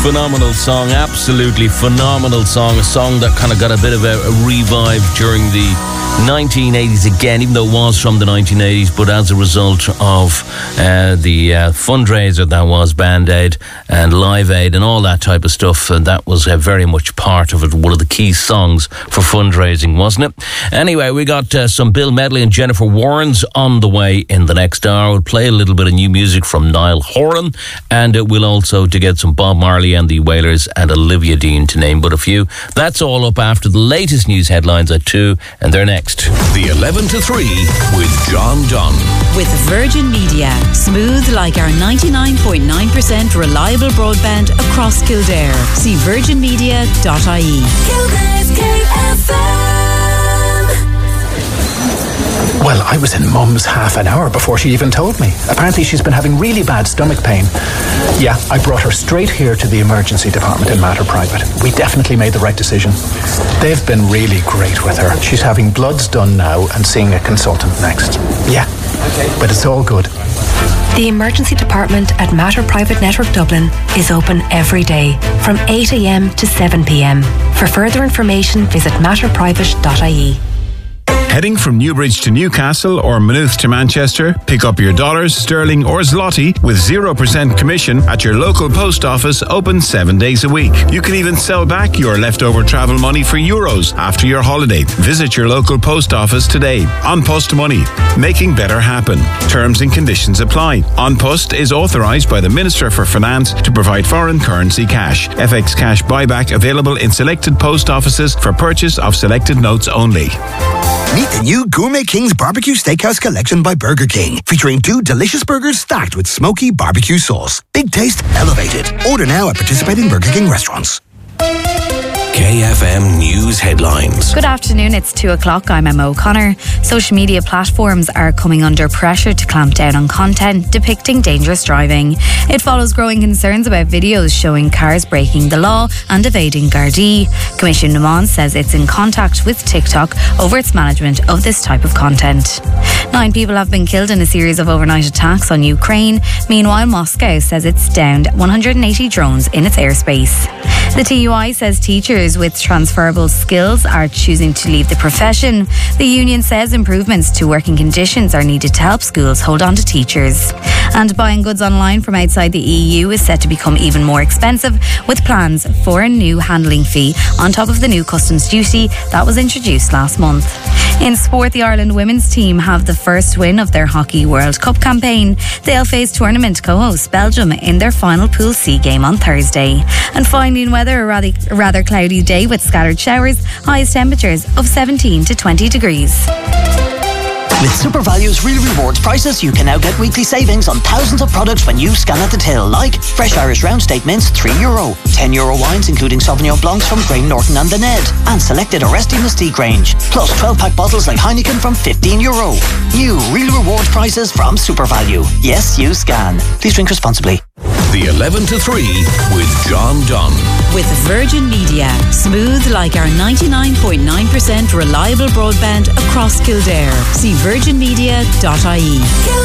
phenomenal song, absolutely phenomenal song. A song that kind of got a bit of a revive during the 1980s again, even though it was from the 1980s, but as a result of the fundraiser that was Band Aid and Live Aid and all that type of stuff, and that was very much part of it, one of the key songs for fundraising, wasn't it? Anyway, we got some Bill Medley and Jennifer Warnes on the way in the next hour. We'll play a little bit of new music from Niall Horan, and we'll also to get some Bob Marley and the Wailers and Olivia Dean, to name but a few. That's all up after the latest news headlines at 2, and they're next. The 11 to 3 with John Dunn. With Virgin Media, smooth like our 99.9% reliable broadband across Kildare. See virginmedia.ie. Kildare's KFM. Well, I was in Mum's half an hour before she even told me. Apparently she's been having really bad stomach pain. Yeah, I brought her straight here to the emergency department in Mater Private. We definitely made the right decision. They've been really great with her. She's having bloods done now and seeing a consultant next. Yeah, but it's all good. The emergency department at Mater Private Network Dublin is open every day from 8 a.m. to 7 p.m. For further information, visit matterprivate.ie. Heading from Newbridge to Newcastle or Maynooth to Manchester, pick up your dollars, sterling or zloty with 0% commission at your local post office, open 7 days a week. You can even sell back your leftover travel money for euros after your holiday. Visit your local post office today. An Post Money, making better happen. Terms and conditions apply. An Post is authorised by the Minister for Finance to provide foreign currency cash. FX cash buyback available in selected post offices for purchase of selected notes only. Meet the new Gourmet King's Barbecue Steakhouse Collection by Burger King, featuring 2 delicious burgers stacked with smoky barbecue sauce. Big taste, elevated. Order now at participating Burger King restaurants. KFM News Headlines. Good afternoon, it's 2 o'clock. I'm Emma O'Connor. Social media platforms are coming under pressure to clamp down on content depicting dangerous driving. It follows growing concerns about videos showing cars breaking the law and evading Gardaí. Commission Le Mans says it's in contact with TikTok over its management of this type of content. 9 people have been killed in a series of overnight attacks on Ukraine. Meanwhile, Moscow says it's downed 180 drones in its airspace. The TUI says teachers with transferable skills are choosing to leave the profession. The union says improvements to working conditions are needed to help schools hold on to teachers. And buying goods online from outside the EU is set to become even more expensive, with plans for a new handling fee on top of the new customs duty that was introduced last month. In sport, the Ireland women's team have the first win of their Hockey World Cup campaign. They'll face tournament co-host Belgium in their final Pool C game on Thursday. And finally in weather, a rather cloudy day with scattered showers, highest temperatures of 17 to 20 degrees. With SuperValue's Real Rewards prices, you can now get weekly savings on thousands of products when you scan at the till, like fresh Irish round steak mince, €3, €10 wines including Sauvignon Blancs from Graham Norton and the Ned, and selected Aresti Mystique range, plus 12-pack bottles like Heineken from €15. New Real Rewards prices from SuperValue. Yes, you scan. Please drink responsibly. The 11 to 3 with John Dunn. With Virgin Media, smooth like our 99.9% reliable broadband across Kildare. See virginmedia.ie.